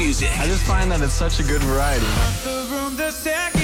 music. I just find that it's such a good variety. The room, the second